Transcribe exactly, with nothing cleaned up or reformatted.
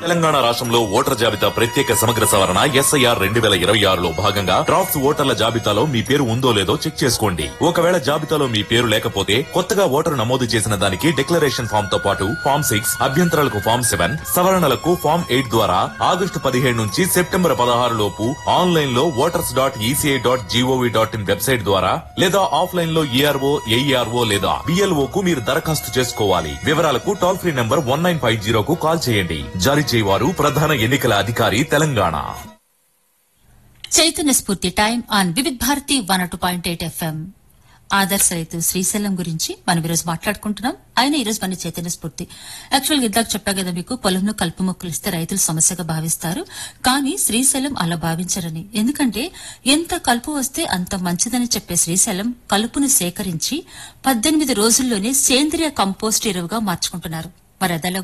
తెలంగాణ రాష్ట్రంలో ఓటర్ జాబితా ప్రత్యేక సమగ్ర సవరణ ఎస్ఐఆర్ రెండు వేల ఇరవై ఆరులో భాగంగా డ్రాఫ్ట్స్ ఓటర్ల జాబితాలో మీ పేరు ఉందో లేదో చెక్ చేసుకోండి. ఒకవేళ జాబితాలో మీ పేరు లేకపోతే కొత్తగా ఓటరు నమోదు చేసిన దానికి డిక్లరేషన్ ఫామ్ తో పాటు ఫామ్ సిక్స్ అభ్యంతరాలకు ఫామ్ సెవెన్ సవరణలకు ఫామ్ ఎయిట్ ద్వారా ఆగస్టు పదిహేడు నుంచి సెప్టెంబర్ పదహారు లోపు ఆన్లైన్ లో voters dot ECI dot GOV dot in website ద్వారా లేదా ఆఫ్లైన్ లో ఈఆర్ఓ ఏఈఆర్ఓ లేదా బిఎల్ఓ కు మీరు దరఖాస్తు చేసుకోవాలి. వివరాలకు toll free number one nine five zero కు కాల్ చేయండి. జారీ చేయవారు ప్రధాన ఎన్నికల అధికారి తెలంగాణ. చైతన్య స్ఫూర్తి time on Vividh Bharati one two point eight FM. ఆదర్శ రైతు శ్రీశైలం గురించి మనం ఈరోజు మాట్లాడుకుంటున్నాం. ఆయన ఈరోజు మన చైతన్య స్ఫూర్తి. యాక్చువల్గా ఇందాక చెప్పా కదా మీకు, పొలంలో కలుపు మొక్కలు ఇస్తే రైతులు సమస్యగా భావిస్తారు. కానీ శ్రీశైలం అలా భావించరని. ఎందుకంటే ఎంత కలుపు వస్తే అంత మంచిదని చెప్పే శ్రీశైలం కలుపును సేకరించి పద్దెనిమిది రోజుల్లోనే సేంద్రియ కంపోస్ట్ ఎరువుగా మార్చుకుంటున్నారు. మరి అదలా